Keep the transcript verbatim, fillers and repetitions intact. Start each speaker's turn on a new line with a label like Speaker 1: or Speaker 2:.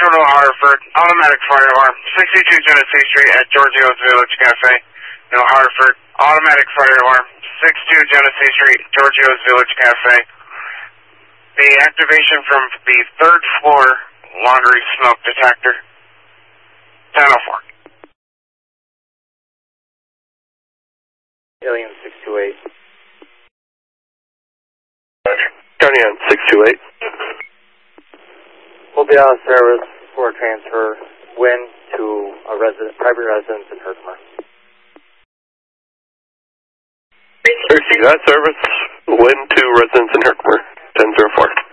Speaker 1: Terminal Hartford, automatic fire alarm, sixty-two Genesee Street at Giorgio's Village Cafe. No, Hartford, automatic fire alarm, sixty-two Genesee Street, Giorgio's Village Cafe. The activation from the third floor laundry smoke detector. ten oh four.
Speaker 2: Alien six two eight.
Speaker 3: County on six two eight.
Speaker 2: We'll be out of service for transfer wind to a resident, private residence in Herkimer.
Speaker 3: First, you got service, wind to residence in Herkimer, ten oh four.